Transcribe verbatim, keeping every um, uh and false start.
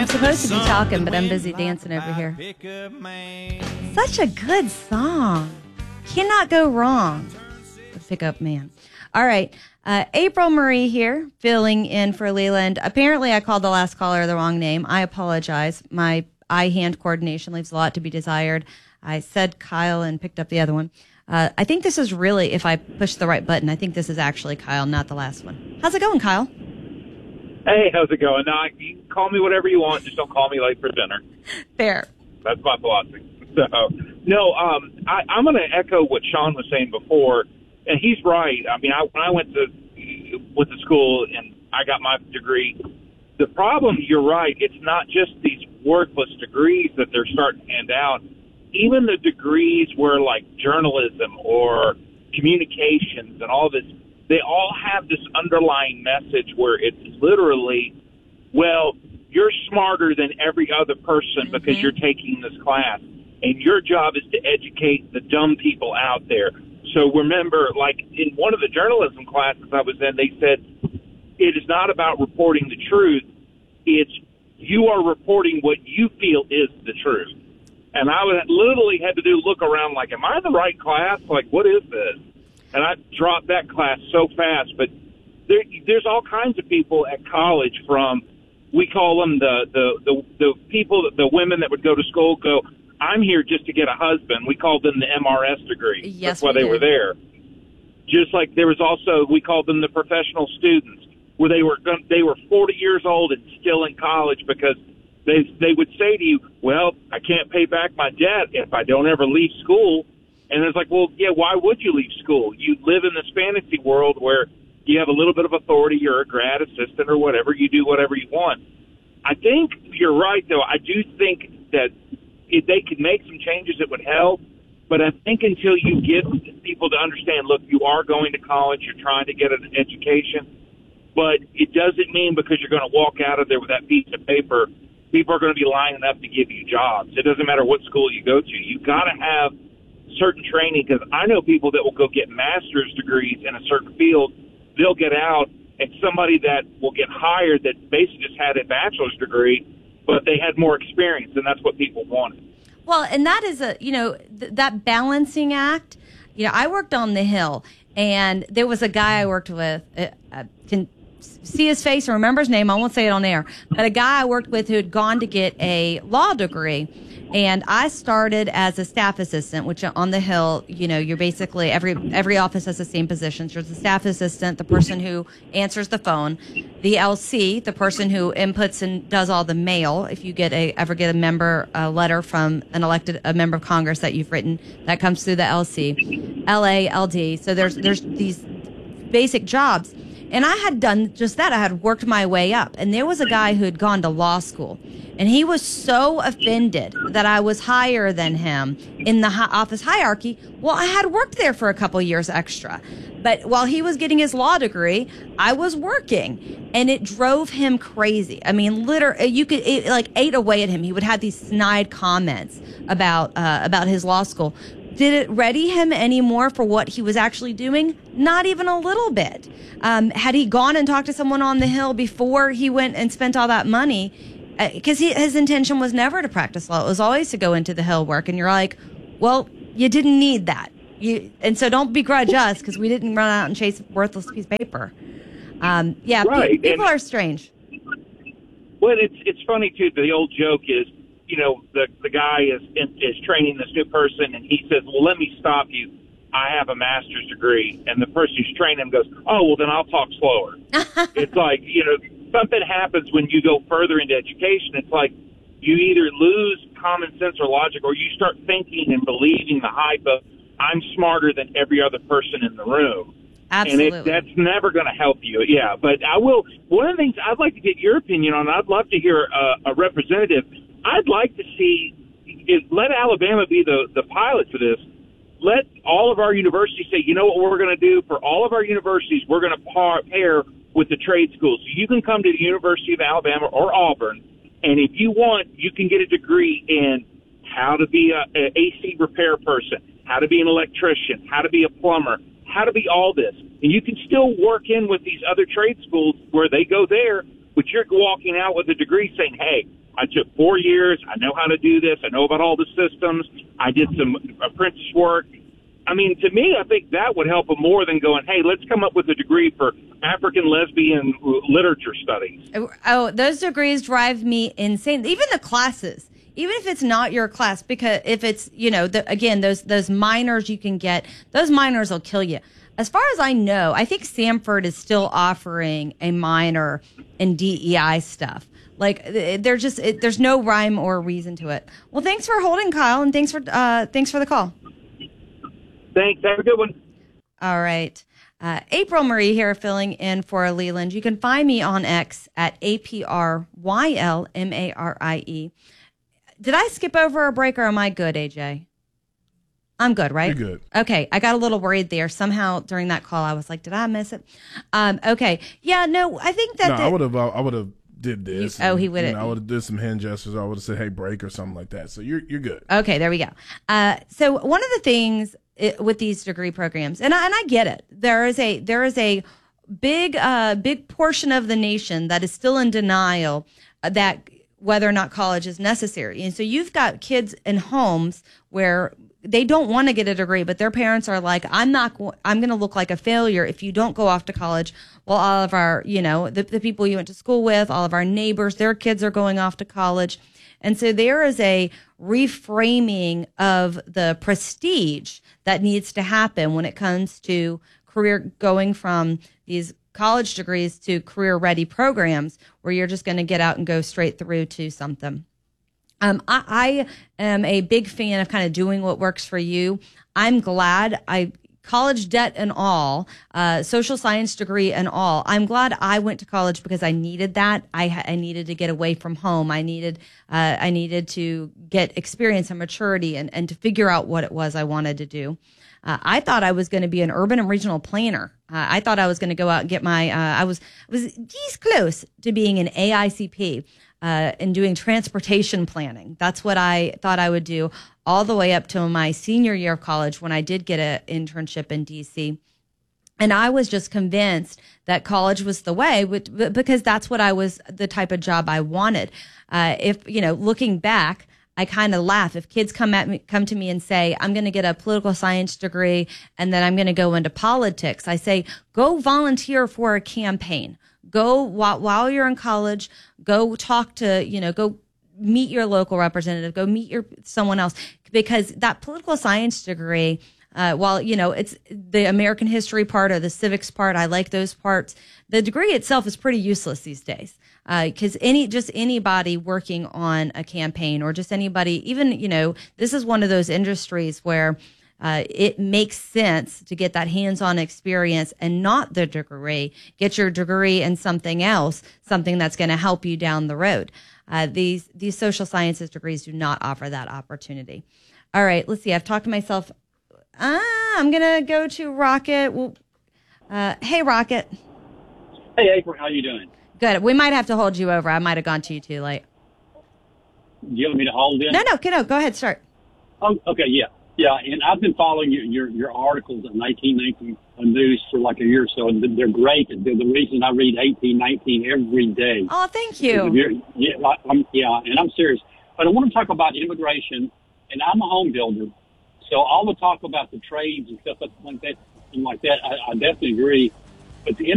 I'm supposed to be talking, but I'm busy dancing over here. Such a good song. Cannot go wrong with Pickup Man. All right. Uh, April Marie here, filling in for Leland. Apparently, I called the last caller the wrong name. I apologize. My eye-hand coordination leaves a lot to be desired. I said Kyle and picked up the other one. Uh, I think this is really, if I push the right button, I think this is actually Kyle, not the last one. How's it going, Kyle? Hey, how's it going? No, you can call me whatever you want. Just don't call me late for dinner. Fair. That's my philosophy. So, no, um, I, I'm going to echo what Sean was saying before, and he's right. I mean, I, when I went to went to school and I got my degree, the problem, you're right, it's not just these worthless degrees that they're starting to hand out. Even the degrees where, like, journalism or communications and all this, they all have this underlying message where it's literally, well, you're smarter than every other person mm-hmm. because you're taking this class, and your job is to educate the dumb people out there. So remember, like, in one of the journalism classes I was in, they said, it is not about reporting the truth. It's you are reporting what you feel is the truth. And I would literally had to do look around like, am I in the right class? Like, what is this? And I dropped that class so fast. But there, there's all kinds of people at college from, we call them the, the, the, the people, the women that would go to school go, I'm here just to get a husband. We called them the M R S degree. Yes, That's why they did. were there. Just like there was also, we called them the professional students, where they were they were forty years old and still in college because they they would say to you, well, I can't pay back my debt if I don't ever leave school. And it's like, well, yeah, why would you leave school? You live in this fantasy world where you have a little bit of authority. You're a grad assistant or whatever. You do whatever you want. I think you're right, though. I do think that if they could make some changes, it would help. But I think until you get people to understand, look, you are going to college, you're trying to get an education, but it doesn't mean because you're going to walk out of there with that piece of paper, people are going to be lining up to give you jobs. It doesn't matter what school you go to. You've got to have certain training, because I know people that will go get master's degrees in a certain field. They'll get out, and somebody that will get hired that basically just had a bachelor's degree, but they had more experience, and that's what people wanted. Well, and that is a, you know, th- that balancing act. You know, I worked on the Hill, and there was a guy I worked with, uh, I can see his face and remember his name. I won't say it on air, but a guy I worked with who had gone to get a law degree. And I started as a staff assistant, which on the Hill, you know, you're basically, every every office has the same positions. There's the staff assistant, the person who answers the phone, the L C, the person who inputs and does all the mail. If you get a ever get a member a letter from an elected a member of Congress that you've written, that comes through the L C, L A, L D. So there's there's these basic jobs. And I had done just that. I had worked my way up. And there was a guy who had gone to law school. And he was so offended that I was higher than him in the hi- office hierarchy. Well, I had worked there for a couple years extra. But while he was getting his law degree, I was working. And it drove him crazy. I mean, literally, you could, it like ate away at him. He would have these snide comments about, uh, about his law school. Did it ready him anymore for what he was actually doing? Not even a little bit. Um, had he gone and talked to someone on the Hill before he went and spent all that money, because uh, his intention was never to practice law. It was always to go into the Hill work. And you're like, well, you didn't need that. You, and so don't begrudge us because we didn't run out and chase a worthless piece of paper. Um, yeah, right. pe- people and, are strange. Well, it's it's funny, too. The old joke is, you know, the the guy is is training this new person, and he says, well, let me stop you. I have a master's degree. And the person who's training him goes, oh, well, then I'll talk slower. It's like, you know, something happens when you go further into education. It's like you either lose common sense or logic, or you start thinking and believing the hype of, I'm smarter than every other person in the room. Absolutely. And it, that's never going to help you. Yeah, but I will. One of the things I'd like to get your opinion on, I'd love to hear a, a representative. I'd like to see, it, let Alabama be the, the pilot for this. Let all of our universities say, you know what we're going to do for all of our universities, we're going to par- pair with the trade schools. So you can come to the University of Alabama or Auburn, and if you want, you can get a degree in how to be a, a A C repair person, how to be an electrician, how to be a plumber, how to be all this. And you can still work in with these other trade schools where they go there, but you're walking out with a degree saying, hey, I took four years. I know how to do this. I know about all the systems. I did some apprentice work. I mean, to me, I think that would help them more than going, hey, let's come up with a degree for African lesbian literature studies. Oh, those degrees drive me insane. Even the classes, even if it's not your class, because if it's, you know, the, again, those those minors you can get, those minors will kill you. As far as I know, I think Samford is still offering a minor in D E I stuff. Like, they're just, it, there's no rhyme or reason to it. Well, thanks for holding, Kyle, and thanks for uh, thanks for the call. Thanks. Have a good one. All right. Uh, April Marie here filling in for Leland. You can find me on X at A P R Y L M A R I E. Did I skip over a break or am I good, A J? I'm good, right? You're good. Okay. I got a little worried there. Somehow during that call, I was like, did I miss it? Um, okay. Yeah, no, I think that. No, the, I would have, I would have did this. You, oh, and, he would have. You know, I would have did some hand gestures. I would have said, hey, break or something like that. So you're, you're good. Okay. There we go. Uh, so one of the things it, with these degree programs, and I, and I get it. There is a, there is a big, uh, big portion of the nation that is still in denial that whether or not college is necessary. And so you've got kids in homes where they don't want to get a degree, but their parents are like, I'm not, I'm going to look like a failure if you don't go off to college. Well, all of our, you know, the, the people you went to school with, all of our neighbors, their kids are going off to college. And so there is a reframing of the prestige that needs to happen when it comes to career, going from these college degrees to career ready programs where you're just going to get out and go straight through to something. Um, I, I am a big fan of kind of doing what works for you. I'm glad I college debt and all, uh, social science degree and all. I'm glad I went to college because I needed that. I, I needed to get away from home. I needed, uh, I needed to get experience and maturity and, and to figure out what it was I wanted to do. Uh, I thought I was going to be an urban and regional planner. Uh, I thought I was going to go out and get my, uh, I was, I was geez close to being an A I C P. Uh, and doing transportation planning. That's what I thought I would do all the way up to my senior year of college when I did get an internship in D C. And I was just convinced that college was the way because that's what I was, the type of job I wanted. Uh, if, you know, looking back, I kind of laugh if kids come at me, come to me and say, I'm going to get a political science degree and then I'm going to go into politics. I say, go volunteer for a campaign. Go while, while you're in college, go talk to, you know, go meet your local representative, go meet your someone else, because that political science degree, uh, while, you know, it's the American history part or the civics part, I like those parts. The degree itself is pretty useless these days. Uh, cause any, just anybody working on a campaign or just anybody, even, you know, this is one of those industries where Uh, it makes sense to get that hands-on experience and not the degree. Get your degree in something else, something that's going to help you down the road. Uh, these these social sciences degrees do not offer that opportunity. All right, let's see. I've talked to myself. Ah, I'm going to go to Rocket. Well, uh, hey, Rocket. Hey, April. How you doing? Good. We might have to hold you over. I might have gone to you too late. Do you want me to hold in? No, no, no. Go ahead. Start. Oh, okay, yeah. Yeah, and I've been following your your, your articles in nineteen nineteen News for like a year or so, and they're great. They're the reason I read eighteen nineteen every day. Oh, thank you. Yeah, I'm, yeah, and I'm serious. But I want to talk about immigration, and I'm a home builder, so all the talk about the trades and stuff like that, and like that, I, I definitely agree. But the